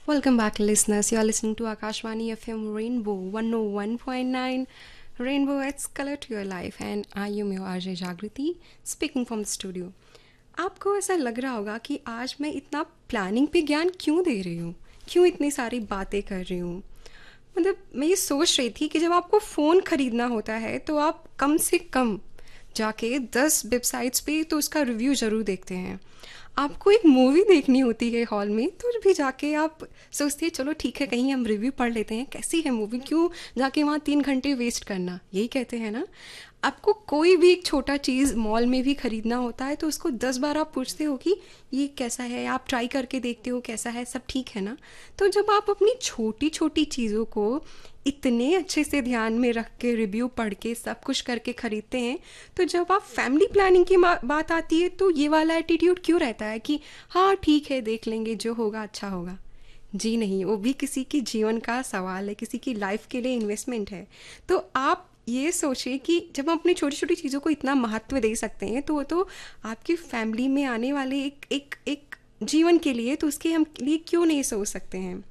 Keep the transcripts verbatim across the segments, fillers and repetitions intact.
Welcome back, listeners. You are listening to Akashvani F M Rainbow one oh one point nine. Rainbow adds color to your life, and I am your R J Jagriti, speaking from the studio. आपको ऐसा लग रहा होगा कि आज मैं इतना planning पे ज्ञान क्यों दे रही हूँ, क्यों इतनी सारी बातें कर रही हूँ। मतलब मैं ये सोच रही थी कि जब आपको फ़ोन ख़रीदना होता है तो आप कम से कम जाके दस वेबसाइट्स पे तो उसका रिव्यू ज़रूर देखते हैं। आपको एक मूवी देखनी होती है हॉल में तो भी जाके आप सोचते हैं चलो ठीक है कहीं हम रिव्यू पढ़ लेते हैं कैसी है मूवी, क्यों जाके वहाँ तीन घंटे वेस्ट करना, यही कहते हैं ना। आपको कोई भी एक छोटा चीज़ मॉल में भी ख़रीदना होता है तो उसको दस बार आप पूछते हो कि ये कैसा है, आप ट्राई करके देखते हो कैसा है, सब ठीक है ना। तो जब आप अपनी छोटी छोटी चीज़ों को इतने अच्छे से ध्यान में रख के रिव्यू पढ़ के सब कुछ करके ख़रीदते हैं, तो जब आप फैमिली प्लानिंग की मा- बात आती है तो ये वाला एटीट्यूड क्यों रहता है कि हाँ ठीक है देख लेंगे जो होगा अच्छा होगा। जी नहीं, वो भी किसी की जीवन का सवाल है, किसी की लाइफ के लिए इन्वेस्टमेंट है। तो आप ये सोचिए कि जब हम अपनी छोटी छोटी चीज़ों को इतना महत्व दे सकते हैं तो वो तो आपकी फैमिली में आने वाले एक एक एक जीवन के लिए, तो उसके हम लिए क्यों नहीं सोच सकते हैं।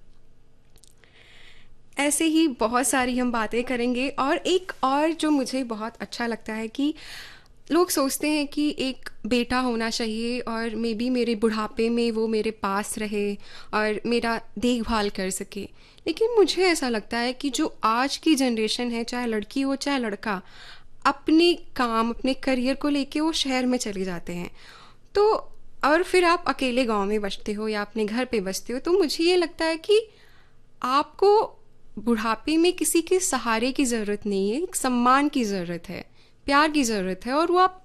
ऐसे ही बहुत सारी हम बातें करेंगे। और एक और जो मुझे बहुत अच्छा लगता है कि लोग सोचते हैं कि एक बेटा होना चाहिए और मे बी मेरे बुढ़ापे में वो मेरे पास रहे और मेरा देखभाल कर सके। लेकिन मुझे ऐसा लगता है कि जो आज की जनरेशन है, चाहे लड़की हो चाहे लड़का, अपने काम अपने करियर को लेके वो शहर में चले जाते हैं। तो और फिर आप अकेले गांव में बसते हो या अपने घर पे बसते हो, तो मुझे ये लगता है कि आपको बुढ़ापे में किसी के सहारे की ज़रूरत नहीं है, एक सम्मान की ज़रूरत है, प्यार की ज़रूरत है, और वो आप